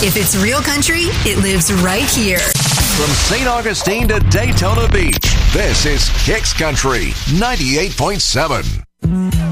If it's real country, it lives right here. From St. Augustine to Daytona Beach, this is Kicks Country 98.7.